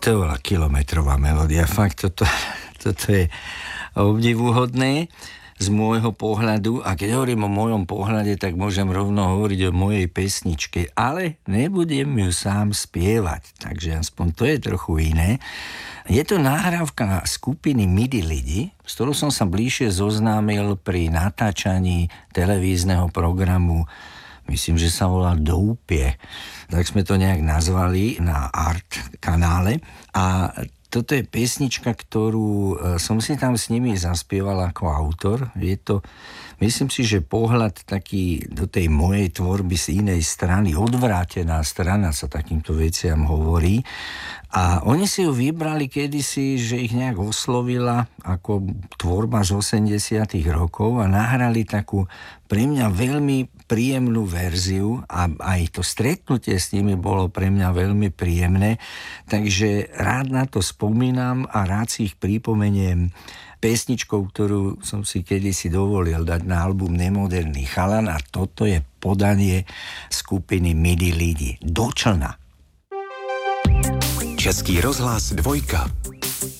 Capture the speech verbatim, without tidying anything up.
To bola kilometrová melódia. Fakt, toto, toto je obdivuhodné z môjho pohľadu. A keď hovorím o mojom pohľade, tak môžem rovno hovoriť o mojej pesničke, ale nebudem ju sám spievať, takže aspoň to je trochu iné. Je to nahrávka skupiny Midi Lidi, s ktorou som sa bližšie zoznámil pri natáčaní televízneho programu, myslím, že sa volá Doupie. Tak sme to nejak nazvali na Art kanále. A toto je pesnička, ktorú som si tam s nimi zaspieval ako autor. Je to, myslím si, že pohľad taký do tej mojej tvorby z inej strany, odvrátená strana sa takýmto veciam hovorí. A oni si ju vybrali kedysi, že ich nejak oslovila ako tvorba z osemdesiatych rokov a nahrali takú pre mňa veľmi príjemnú verziu a aj to stretnutie s nimi bolo pre mňa veľmi príjemné, takže rád na to spomínam a rád si ich pripomeniem pesničkou, ktorú som si kedysi dovolil dať na album Nemoderný chalan a toto je podanie skupiny Midi Lidi. Do člna. Český rozhlas dvojka.